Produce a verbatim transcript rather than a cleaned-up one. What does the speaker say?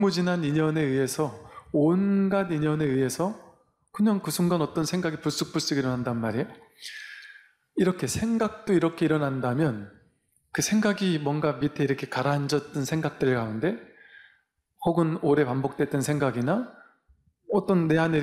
무진한 인연에 의해서, 온갖 인연에 의해서 그냥 그 순간 어떤 생각이 불쑥불쑥 일어난단 말이에요. 이렇게 생각도 이렇게 일어난다면 그 생각이 뭔가 밑에 이렇게 가라앉았던 생각들 가운데, 혹은 오래 반복됐던 생각이나 어떤 내 안에